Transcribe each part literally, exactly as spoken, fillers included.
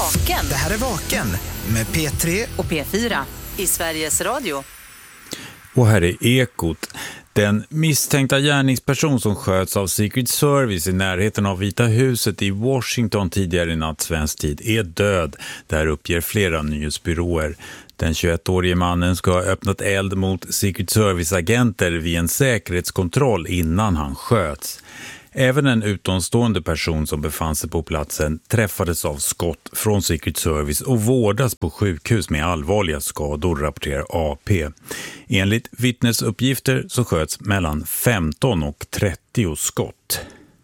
Vaken. Det här är Vaken med P tre och P fyra i Sveriges Radio. Och här är Ekot. Den misstänkta gärningsperson som sköts av Secret Service i närheten av Vita huset i Washington tidigare i natt svensk tid är död. Där uppger flera nyhetsbyråer. Den tjugoettårige mannen ska ha öppnat eld mot Secret Service-agenter vid en säkerhetskontroll innan han sköts. Även en utomstående person som befann sig på platsen träffades av skott från Secret Service och vårdas på sjukhus med allvarliga skador, rapporterar A P. Enligt vittnesuppgifter så sköts mellan femton och trettio skott.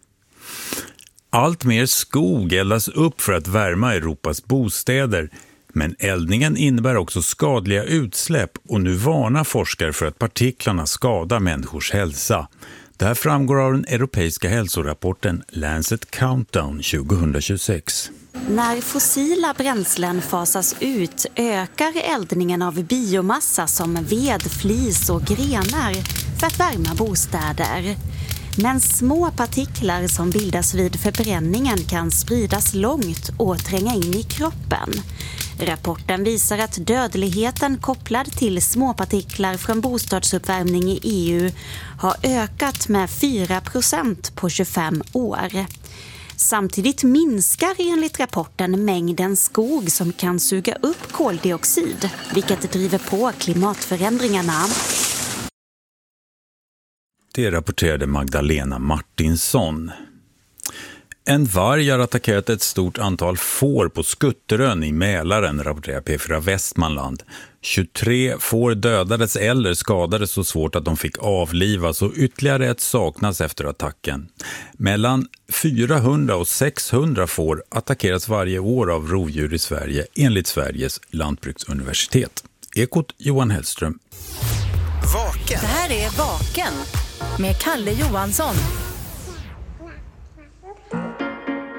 Allt mer skog eldas upp för att värma Europas bostäder. Men eldningen innebär också skadliga utsläpp och nu varnar forskare för att partiklarna skadar människors hälsa. Det här framgår av den europeiska hälsorapporten Lancet Countdown tjugohundratjugosex. När fossila bränslen fasas ut ökar eldningen av biomassa som ved, flis och grenar för att värma bostäder. Men små partiklar som bildas vid förbränningen kan spridas långt och tränga in i kroppen. Rapporten visar att dödligheten kopplad till småpartiklar från bostadsuppvärmning i E U har ökat med fyra procent på tjugofem år. Samtidigt minskar enligt rapporten mängden skog som kan suga upp koldioxid, vilket driver på klimatförändringarna. Det rapporterade Magdalena Martinsson. En varg har attackerat ett stort antal får på Skutterön i Mälaren, rapporterar P fyra Västmanland. tjugotre får dödades eller skadades så svårt att de fick avlivas och ytterligare ett saknas efter attacken. Mellan fyrahundra och sexhundra får attackeras varje år av rovdjur i Sverige enligt Sveriges lantbruksuniversitet. Ekot Johan Hellström. Vaken. Det här är Vaken med Kalle Johansson.